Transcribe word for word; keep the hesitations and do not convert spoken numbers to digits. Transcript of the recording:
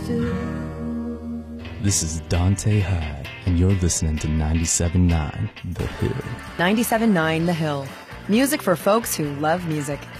do. This is Dante Hyde, and you're listening to ninety-seven point nine The Hill. ninety-seven point nine The Hill. Music for folks who love music.